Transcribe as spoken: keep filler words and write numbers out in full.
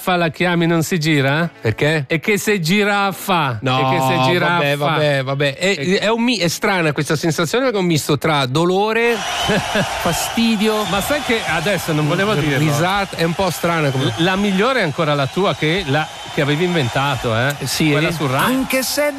giraffa la chiami non si gira? Perché? E che se giraffa. No, e che se giraffa. vabbè, vabbè, vabbè. È, E- è, un mi- è strana questa sensazione perché è un misto tra dolore, fastidio, Ma sai che adesso non volevo dirlo. risata. È un po' strana come. La migliore è ancora la tua che, la, che avevi inventato, eh? Sì, Quella eh. sul Rai. Anche se